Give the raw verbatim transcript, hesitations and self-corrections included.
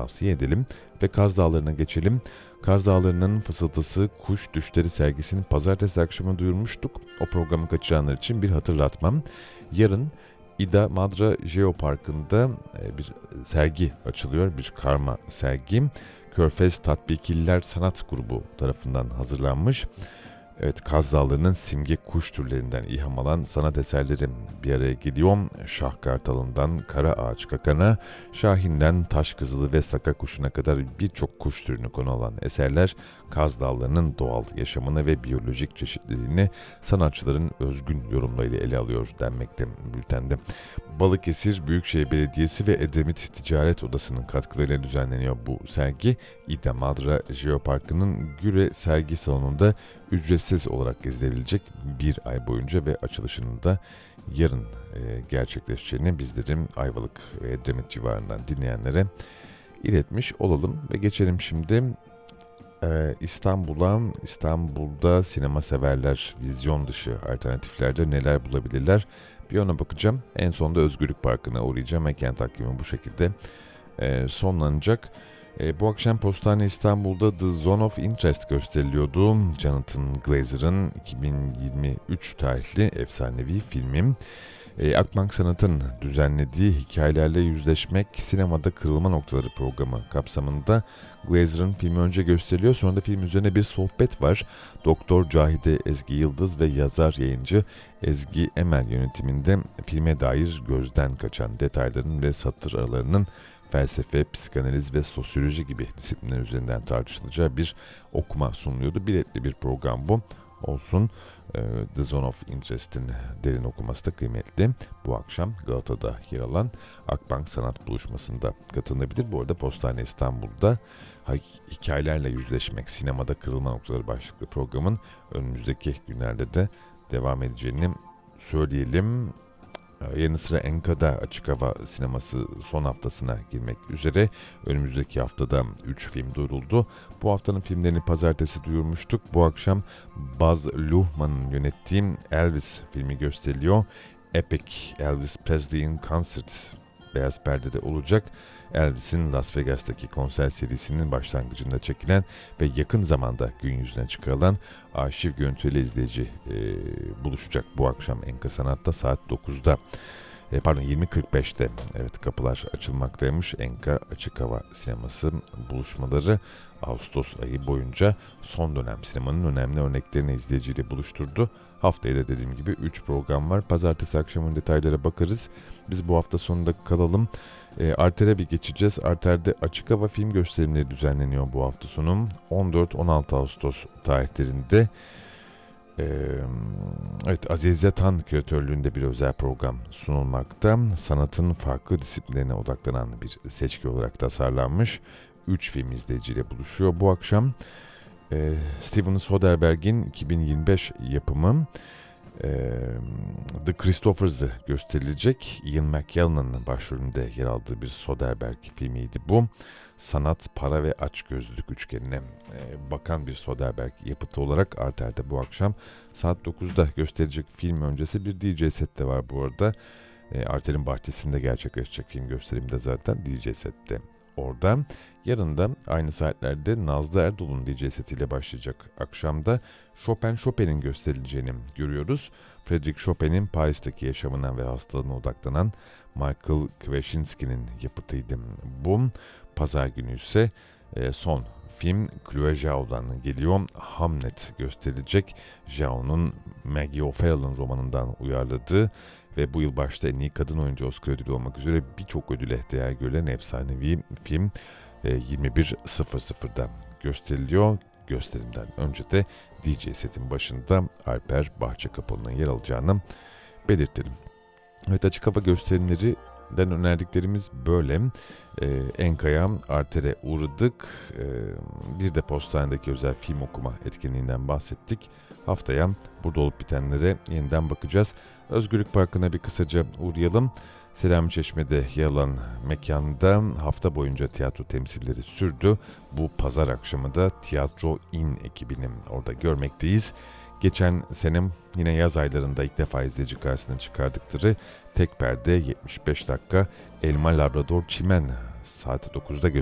tavsiye edelim ve Kaz Dağları'na geçelim. Kaz Dağları'nın Fısıltısı Kuş Düşleri sergisini pazartesi akşamı duyurmuştuk. O programı kaçıranlar için bir hatırlatmam. Yarın İda Madra Jeoparkı'nda bir sergi açılıyor, bir karma sergi. Körfez Tatbikililer Sanat Grubu tarafından hazırlanmış. Evet, Kaz Dağları'nın simge kuş türlerinden ilham alan sanat eserleri bir araya geliyor. Şah Kartalı'ndan Kara Ağaç Kakan'a, Şahin'den Taş Kızılı ve Saka Kuşu'na kadar birçok kuş türünü konu alan eserler Kaz Dağları'nın doğal yaşamını ve biyolojik çeşitliliğini sanatçıların özgün yorumlarıyla ele alıyor denmekte bültende. Balıkesir Büyükşehir Belediyesi ve Edremit Ticaret Odası'nın katkılarıyla düzenleniyor bu sergi. İda Madra Jeoparkı'nın Güre Sergi Salonu'nda ücretsiz olarak gezilebilecek bir ay boyunca ve açılışının da yarın e, gerçekleşeceğini bizlerin Ayvalık ve Edremit civarından dinleyenlere iletmiş olalım ve geçelim şimdi e, İstanbul'a. İstanbul'da sinema severler vizyon dışı alternatiflerde neler bulabilirler? Bir ona bakacağım. En sonunda Özgürlük Parkı'na uğrayacağım ve kent takvimi bu şekilde e, sonlanacak. E, bu akşam Postane İstanbul'da The Zone of Interest gösteriliyordu. Jonathan Glazer'ın iki bin yirmi üç tarihli efsanevi filmi. E, Akbank Sanat'ın düzenlediği Hikayelerle Yüzleşmek Sinemada Kırılma Noktaları programı kapsamında Glazer'ın filmi önce gösteriliyor. Sonra da film üzerine bir sohbet var. Doktor Cahide Ezgi Yıldız ve yazar yayıncı Ezgi Emel yönetiminde filme dair gözden kaçan detayların ve satır aralarının felsefe, psikanaliz ve sosyoloji gibi disiplinler üzerinden tartışılacağı bir okuma sunuluyordu. Biletli bir program bu. Olsun. The Zone of Interest'in derin okuması da kıymetli. Bu akşam Galata'da yer alan Akbank Sanat Buluşması'nda katılınabilir. Bu arada Postane İstanbul'da Hikayelerle Yüzleşmek Sinemada Kırılma Noktaları başlıklı programın önümüzdeki günlerde de devam edeceğini söyleyelim. Yanı sıra Enka'da açık hava sineması son haftasına girmek üzere. Önümüzdeki haftada üç film duyuruldu. Bu haftanın filmlerini pazartesi duyurmuştuk. Bu akşam Baz Luhrmann'ın yönettiği Elvis filmi gösteriliyor. Epic Elvis Presley'in Concert beyaz perdede olacak. Elvis'in Las Vegas'taki konser serisinin başlangıcında çekilen ve yakın zamanda gün yüzüne çıkarılan arşiv görüntüyle izleyici e, buluşacak bu akşam Enka Sanat'ta saat dokuzda. E, pardon yirmi kırk beşte evet kapılar açılmaktaymış. Enka Açık Hava Sineması buluşmaları Ağustos ayı boyunca son dönem sinemanın önemli örneklerini izleyiciyle buluşturdu. Haftaya da dediğim gibi üç program var. Pazartesi akşamın detaylara bakarız. Biz bu hafta sonunda kalalım. E, Arter'e bir geçeceğiz. Arter'de açık hava film gösterimleri düzenleniyor bu hafta sonu. on dört on altı Ağustos tarihlerinde. E, evet, Azize Tan küratörlüğünde bir özel program sunulmakta. Sanatın farklı disiplinlerine odaklanan bir seçki olarak tasarlanmış. üç film izleyiciyle buluşuyor bu akşam. E, Steven Soderbergh'in iki bin yirmi beş yapımı The Christophers'ı gösterilecek. Ian McKellen'ın başrolünde yer aldığı bir Soderbergh filmiydi bu. Sanat, para ve açgözlülük üçgenine bakan bir Soderbergh yapıtı olarak Arter'de bu akşam saat dokuzda gösterecek. Film öncesi bir D J set de var bu arada. Arter'in bahçesinde gerçekleşecek film gösterimde zaten D J sette orada. Yarın da aynı saatlerde Nazlı Erdoğan'ın D J setiyle başlayacak akşamda Chopin Chopin'in gösterileceğini görüyoruz. Frédéric Chopin'in Paris'teki yaşamına ve hastalığına odaklanan Michael Kwashinsky'nin yapıtıydı bu. Pazar günü ise e, son film Chloe Zhao'dan geliyor. Hamlet gösterilecek. Zhao'nun Maggie O'Farrell'ın romanından uyarladığı ve bu yıl başta en iyi kadın oyuncu Oscar ödülü olmak üzere birçok ödüle değer görülen efsanevi film e, yirmi bir sıfır sıfırda gösteriliyor. Gösterimden önce de D J setin başında Alper Bahçekapalı'nın yer alacağını belirtelim. Evet, açık hava gösterimlerinden önerdiklerimiz böyle. Ee, Enka'ya, Arter'e uğradık. Ee, bir de Postane'deki özel film okuma etkinliğinden bahsettik. Haftaya burada olup bitenlere yeniden bakacağız. Özgürlük Parkı'na bir kısaca uğrayalım. Selami Çeşme'de yer alan mekanda hafta boyunca tiyatro temsilleri sürdü. Bu pazar akşamı da Tiyatro İn ekibini orada görmekteyiz. Geçen sene yine yaz aylarında ilk defa izleyici karşısına çıkardıkları tek perde yetmiş beş dakika Elma Labrador Çimen saat dokuzda